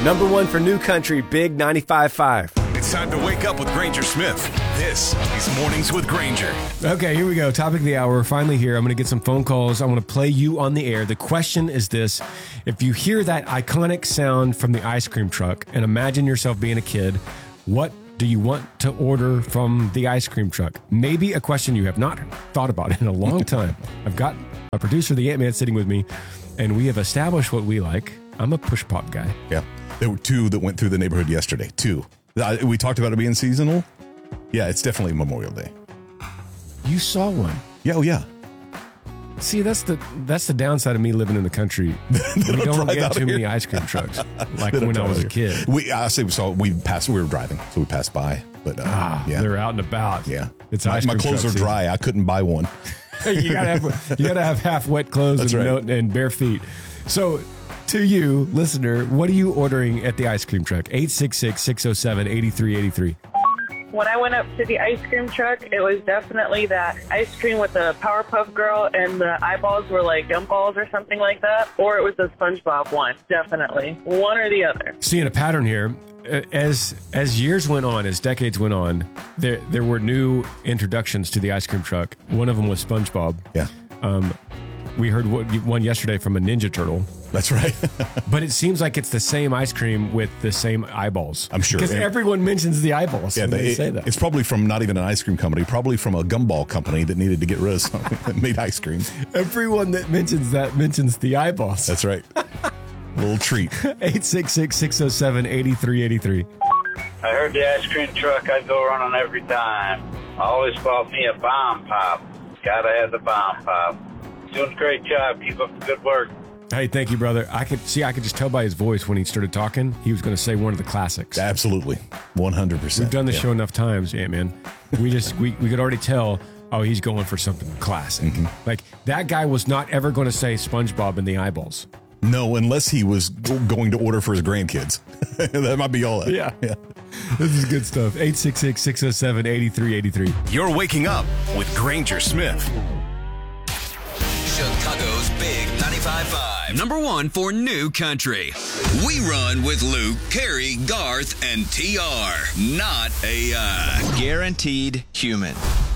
Number one for New Country, Big 95.5. It's time to wake up with Granger Smith. This is Mornings with Granger. Okay, here we go. Topic of the hour. We're finally here. I'm going to get some phone calls. I want to play you on the air. The question is this. If you hear that iconic sound from the ice cream truck and imagine yourself being a kid, what do you want to order from the ice cream truck? Maybe a question you have not thought about in a long time. I've got a producer, the Ant-Man, sitting with me, and we have established what we like. I'm a push pop guy. Yeah. There were two that went through the neighborhood yesterday. Two. We talked about it being seasonal. Yeah, it's definitely Memorial Day. You saw one. Yeah, oh yeah. See, that's the downside of me living in the country. We don't get too many ice cream trucks like when I was a kid. We were driving, so we passed by. But yeah, they're out and about. Yeah, it's my clothes are dry. I couldn't buy one. you gotta have half wet clothes and bare feet. So, to you, listener, what are you ordering at the ice cream truck? 866-607-8383. When I went up to the ice cream truck, it was definitely that ice cream with the Powerpuff Girl and the eyeballs were like gumballs or something like that. Or it was the SpongeBob one, definitely. One or the other. Seeing a pattern here. As years went on, as decades went on, there were new introductions to the ice cream truck. One of them was SpongeBob. Yeah. We heard one yesterday from a Ninja Turtle. That's right. But it seems like it's the same ice cream with the same eyeballs. I'm sure. Because everyone mentions the eyeballs. Yeah, they say that. It's probably from not even an ice cream company, probably from a gumball company that needed to get rid of something that made ice cream. Everyone that mentions that mentions the eyeballs. That's right. A little treat. 866-607-8383. I heard the ice cream truck, I'd go running every time. I always bought me a bomb pop. Gotta have the bomb pop. Doing a great job. Keep up the good work. Hey, thank you, brother. I could just tell by his voice when he started talking, he was going to say one of the classics. Absolutely. 100%. We've done this show enough times, Ant-Man. We could already tell, oh, he's going for something classic. Mm-hmm. Like, that guy was not ever going to say SpongeBob and the eyeballs. No, unless he was going to order for his grandkids. That might be all that. Yeah. This is good stuff. 866-607-8383. You're waking up with Granger Smith. Chicago's Big 95.5. Number one for New Country. We run with Luke, Carrie, Garth, and TR. Not AI. Guaranteed human.